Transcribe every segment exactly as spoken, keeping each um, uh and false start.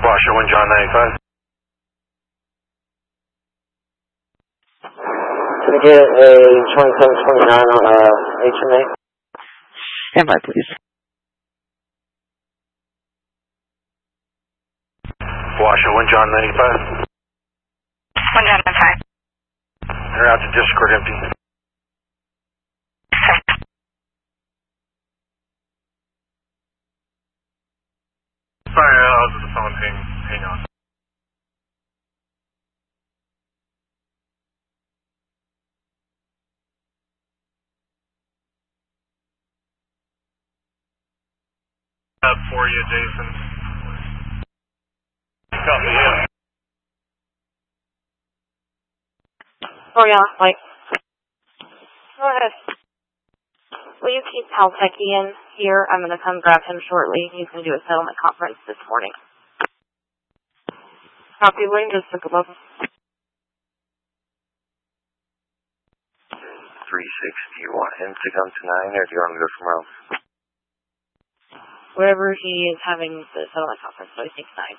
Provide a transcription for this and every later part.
Washington, John ninety-five. Can I get a twenty-seven twenty-nine on uh, H M A? Stand by, please. Washington, John ninety-five. one John ninety-five. They're out to Discord empty. Sorry, I was just phone. Hang, hang on. Up for you, Jason. Copy, yeah. Oh yeah, like, go ahead. Will you keep Paltekian here? I'm going to come grab him shortly. He's going to do a settlement conference this morning. Copy, Wayne, just took a look. three six, do you want him to come tonight, or do you want him to go somewhere else? Wherever he is having the settlement conference, so I think nine.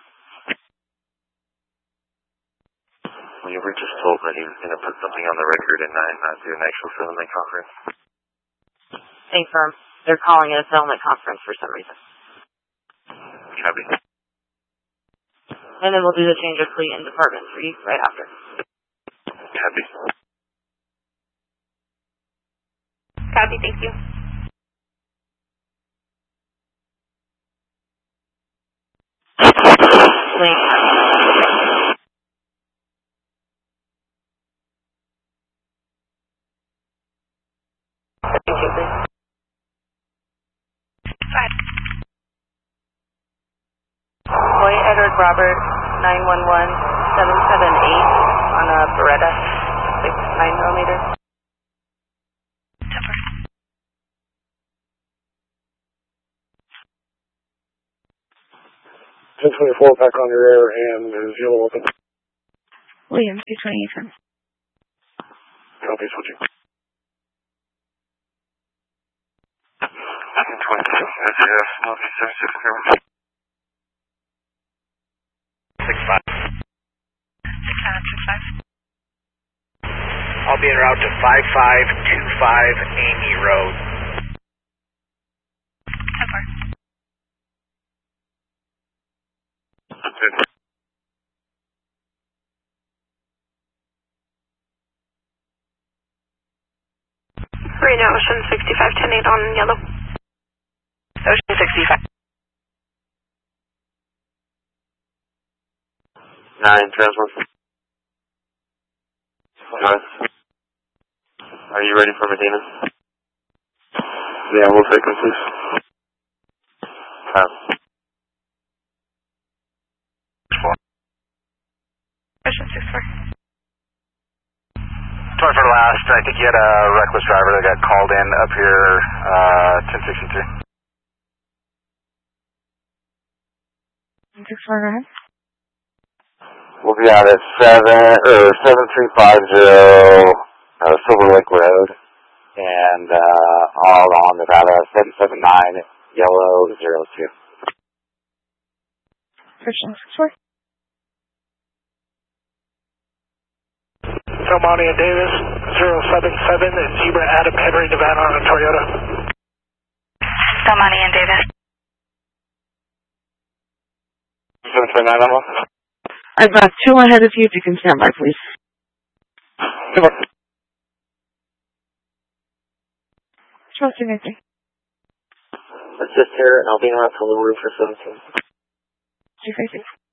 We were just told that he was going to put something on the record at nine, not do an actual settlement conference. Same firm. They're calling it a settlement conference for some reason. Copy. And then we'll do the change of fleet and department for you right after. Copy. Copy, thank you. Link. Thank you, please. Boy Edward Robert nine one one seven seven eight on a Beretta six nine millimeter. ten twenty-four back on your air and is yellow open. Williams, two twenty-eight. Copy, switching. ten twenty-six, S A F, Northeast seven six zero. six five. six seven six five. I'll be en route to five five two five Amy Road. Over. Marina Ocean sixty-five ten eight on yellow. Ocean sixty-five. nine, transfer. Guys, are you ready for Medina? Yeah, we'll take them, please. Pass. Ocean six four. twenty-four last, I think you had a reckless driver that got called in up here, uh, ten sixty-two. six four, go ahead. We'll be out at seven, or seven three five zero, uh, Silver Lake Road, and, uh, all on Nevada, seven seven nine, yellow, zero two. Christian, six four. Delmonte and Davis, zero seven seven, and Zebra Adam Henry, Nevada on a Toyota. Delmonte and Davis. seven three nine, Emma? I've got two ahead of you if you can stand by, please. Trusting, I think. Let's just hear it and I'll be around till the roof for seventeen. Two facing.